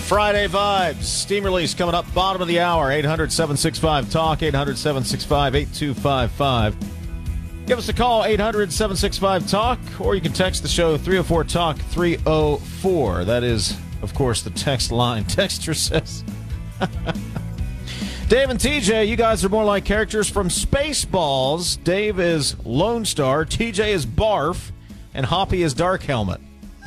Friday Vibes. Steam release coming up bottom of the hour. 800-765-TALK, 800-765-8255. Give us a call, 800-765-TALK, or you can text the show 304-TALK 304. That is, of course, the text line. Texter says, Dave and TJ, you guys are more like characters from Spaceballs. Dave is Lone Star, TJ is Barf, and Hoppy is Dark Helmet.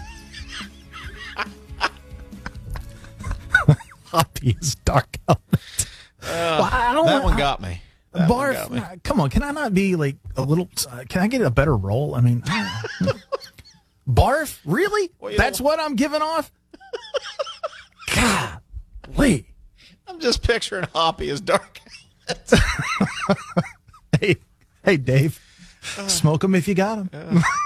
Hoppy is Dark Helmet. That one got me. Barf, come on, can I not be like a little, can I get a better role? I mean, Barf, really? Well, that's what I'm giving off? Golly. I'm just picturing Hoppy as Dark Helmet. Hey, Dave, smoke them if you got them.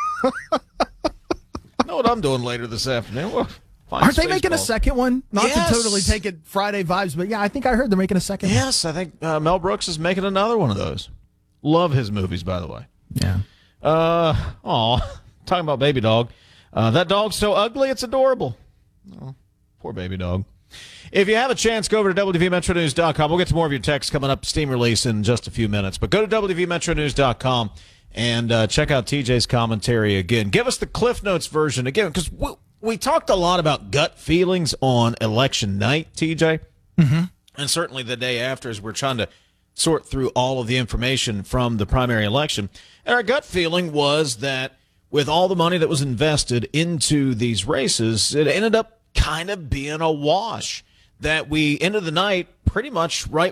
Know what I'm doing later this afternoon? Well, aren't they making a second one? Not Yes. to totally take it Friday vibes, but yeah, I think I heard they're making a second one. Yes, I think Mel Brooks is making another one of those. Love his movies, by the way. Yeah. Talking about Baby Dog. That dog's so ugly, it's adorable. Oh, poor Baby Dog. If you have a chance, go over to WVMetroNews.com. We'll get to more of your texts coming up, Steam release in just a few minutes. But go to WVMetroNews.com and check out TJ's commentary again. Give us the Cliff Notes version again, because we talked a lot about gut feelings on election night, TJ. Mm-hmm. And certainly the day after, as we're trying to sort through all of the information from the primary election. And our gut feeling was that with all the money that was invested into these races, it ended up kind of being a wash. That we ended the night pretty much right